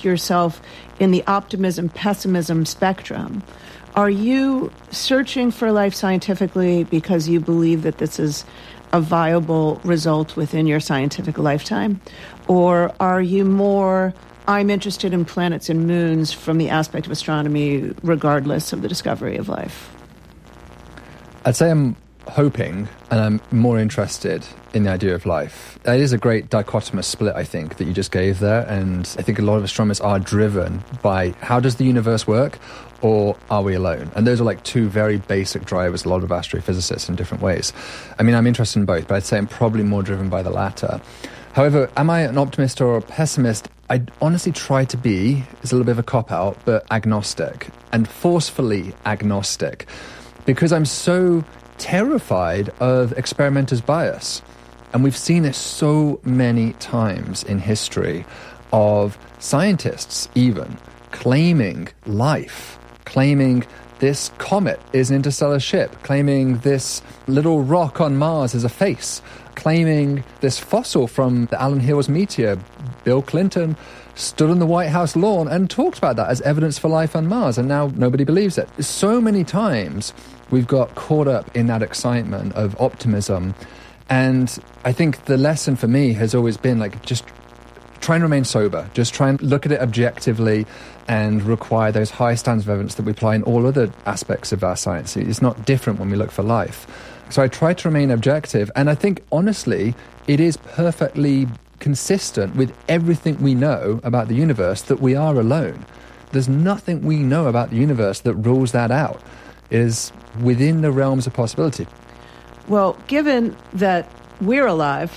yourself in the optimism-pessimism spectrum. Are you searching for life scientifically because you believe that this is a viable result within your scientific lifetime? Or are you more, I'm interested in planets and moons from the aspect of astronomy regardless of the discovery of life? I'd say I'm hoping and I'm more interested in the idea of life. It is a great dichotomous split, I think, that you just gave there. And I think a lot of astronomers are driven by how does the universe work or are we alone? And those are like two very basic drivers, a lot of astrophysicists in different ways. I mean, I'm interested in both, but I'd say I'm probably more driven by the latter. However, am I an optimist or a pessimist? I honestly try to be, it's a little bit of a cop-out, but agnostic, and forcefully agnostic, because I'm so terrified of experimenter's bias. And we've seen this so many times in history of scientists even claiming life, claiming this comet is an interstellar ship, claiming this little rock on Mars is a face, claiming this fossil from the Allen Hills meteor. Bill Clinton stood on the White House lawn and talked about that as evidence for life on Mars, and now nobody believes it. So many times we've got caught up in that excitement of optimism, and I think the lesson for me has always been like just try and remain sober, just try and look at it objectively and require those high standards of evidence that we apply in all other aspects of our science. It's not different when we look for life. So I try to remain objective, and I think honestly it is perfectly consistent with everything we know about the universe that we are alone. There's nothing we know about the universe that rules that out. It is within the realms of possibility. Well, given that we're alive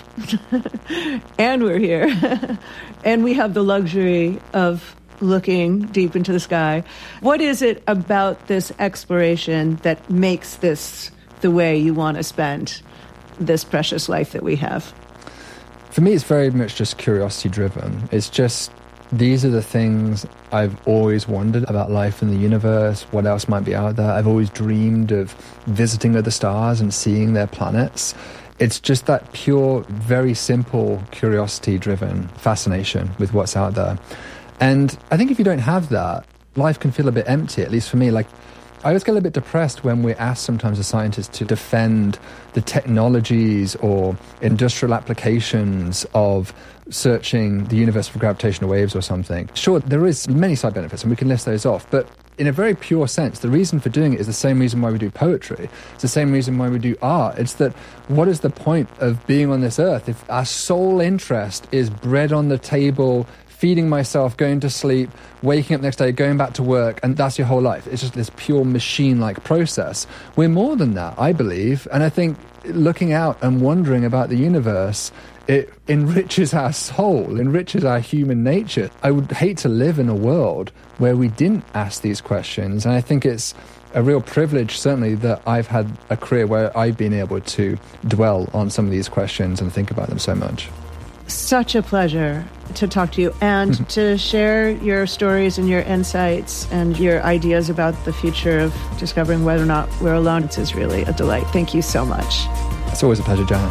and we're here and we have the luxury of looking deep into the sky, what is it about this exploration that makes this the way you want to spend this precious life that we have? For me, it's very much just curiosity driven. It's just, these are the things I've always wondered about life in the universe, what else might be out there. I've always dreamed of visiting other stars and seeing their planets. It's just that pure, very simple, curiosity-driven fascination with what's out there. And I think if you don't have that, life can feel a bit empty, at least for me. Like, I always get a bit depressed when we're asked sometimes as scientists to defend the technologies or industrial applications of searching the universe for gravitational waves or something. Sure, there is many side benefits, and we can list those off, but in a very pure sense, the reason for doing it is the same reason why we do poetry. It's the same reason why we do art. It's that what is the point of being on this earth if our sole interest is bread on the table, feeding myself, going to sleep, waking up the next day, going back to work, and that's your whole life? It's just this pure machine-like process. We're more than that, I believe, and I think looking out and wondering about the universe, it enriches our soul, enriches our human nature. I would hate to live in a world where we didn't ask these questions, and I think it's a real privilege, certainly, that I've had a career where I've been able to dwell on some of these questions and think about them so much. Such a pleasure to talk to you and to share your stories and your insights and your ideas about the future of discovering whether or not we're alone. It's really a delight. Thank you so much. It's always a pleasure, Joanna.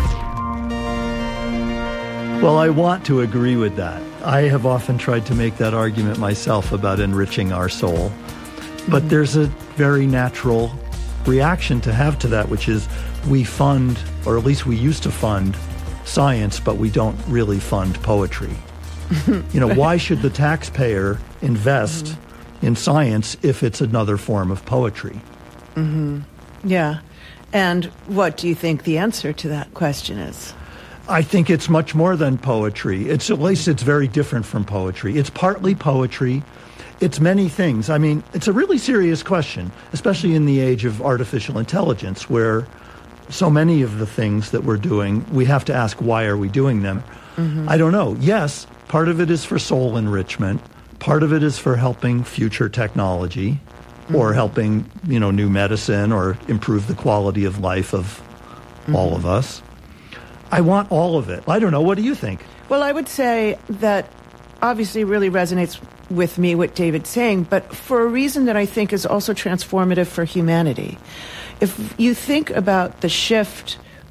Well, I want to agree with that. I have often tried to make that argument myself about enriching our soul. But there's a very natural reaction to have to that, which is we fund, or at least we used to fund, science, but we don't really fund poetry. Why should the taxpayer invest in science if it's another form of poetry? Yeah. And what do you think the answer to that question is? I think it's much more than poetry. At least it's very different from poetry. It's partly poetry. It's many things. I mean, it's a really serious question, especially in the age of artificial intelligence, where so many of the things that we're doing, we have to ask, why are we doing them? I don't know. Yes, part of it is for soul enrichment. Part of it is for helping future technology or helping, new medicine or improve the quality of life of all of us. I want all of it. I don't know. What do you think? Well, I would say that obviously really resonates with me what David's saying, but for a reason that I think is also transformative for humanity. If you think about the shift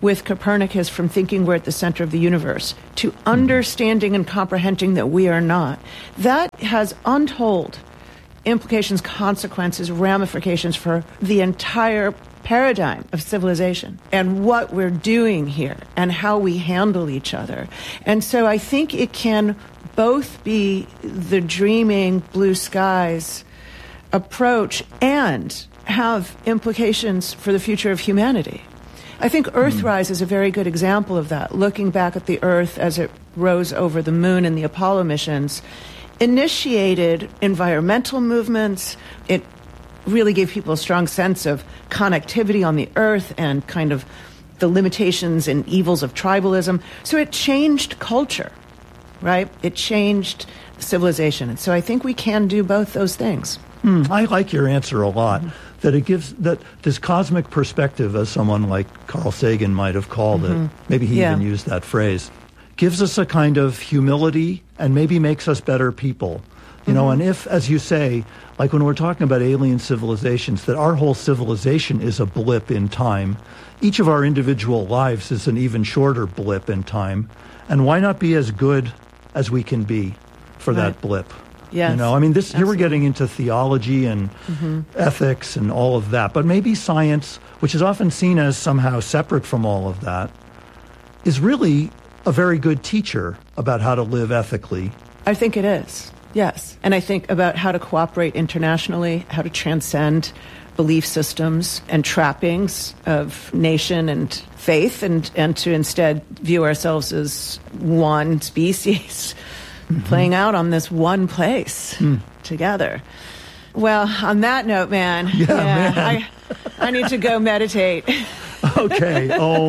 with Copernicus from thinking we're at the center of the universe to understanding and comprehending that we are not. That has untold implications, consequences, ramifications for the entire paradigm of civilization and what we're doing here and how we handle each other. And so I think it can both be the dreaming blue skies approach and have implications for the future of humanity. I think Earthrise is a very good example of that. Looking back at the Earth as it rose over the moon in the Apollo missions, initiated environmental movements. It really gave people a strong sense of connectivity on the Earth and kind of the limitations and evils of tribalism. So it changed culture, right? It changed civilization. And so I think we can do both those things. I like your answer a lot. That it gives that this cosmic perspective, as someone like Carl Sagan might have called it, maybe he even used that phrase, gives us a kind of humility and maybe makes us better people. You know, and if, as you say, like when we're talking about alien civilizations, that our whole civilization is a blip in time, each of our individual lives is an even shorter blip in time. And why not be as good as we can be for that blip? Yes, you know, I mean, here we're getting into theology and ethics and all of that. But maybe science, which is often seen as somehow separate from all of that, is really a very good teacher about how to live ethically. I think it is, yes. And I think about how to cooperate internationally, how to transcend belief systems and trappings of nation and faith, and to instead view ourselves as one species playing out on this one place together. Well, on that note, man, man. I need to go meditate. Okay.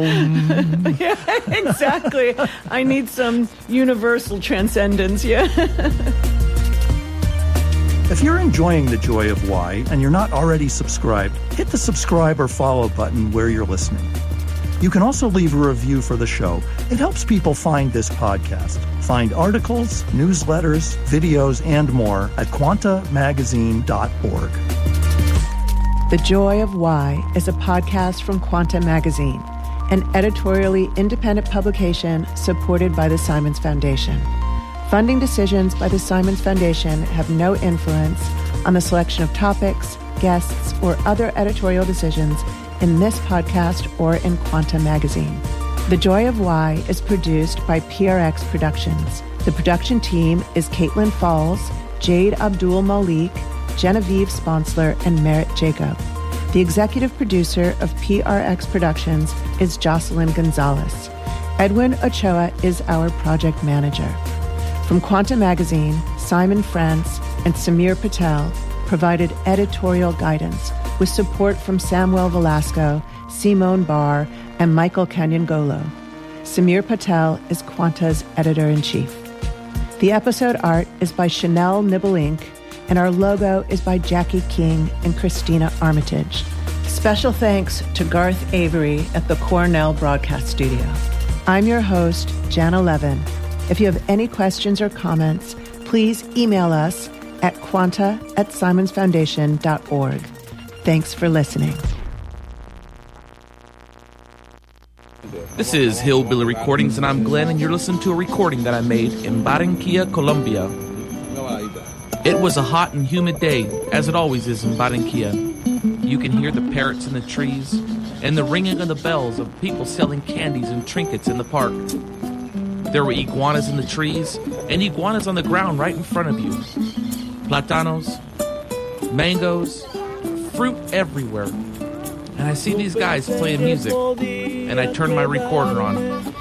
Yeah, exactly. I need some universal transcendence, If you're enjoying The Joy of Why and you're not already subscribed, hit the subscribe or follow button where you're listening. You can also leave a review for the show. It helps people find this podcast. Find articles, newsletters, videos, and more at quantamagazine.org. The Joy of Why is a podcast from Quanta Magazine, an editorially independent publication supported by the Simons Foundation. Funding decisions by the Simons Foundation have no influence on the selection of topics, guests, or other editorial decisions in this podcast or in Quanta Magazine. The Joy of Why is produced by PRX Productions. The production team is Caitlin Falls, Jade Abdul Malik, Genevieve Sponsler, and Merritt Jacob. The executive producer of PRX Productions is Jocelyn Gonzalez. Edwin Ochoa is our project manager. From Quanta Magazine, Simon France and Samir Patel provided editorial guidance with support from Samuel Velasco, Simone Barr, and Michael Canyangolo. Samir Patel is Quanta's editor-in-chief. The episode art is by Chanel Nibelink, and our logo is by Jackie King and Christina Armitage. Special thanks to Garth Avery at the Cornell Broadcast Studio. I'm your host, Jana Levin. If you have any questions or comments, please email us at quanta@simonsfoundation.org. Thanks for listening. This is Hillbilly Recordings, and I'm Glenn, and you're listening to a recording that I made in Barranquilla, Colombia. It was a hot and humid day, as it always is in Barranquilla. You can hear the parrots in the trees and the ringing of the bells of people selling candies and trinkets in the park. There were iguanas in the trees and iguanas on the ground right in front of you. Platanos, mangoes, fruit everywhere. And I see these guys playing music, and I turn my recorder on.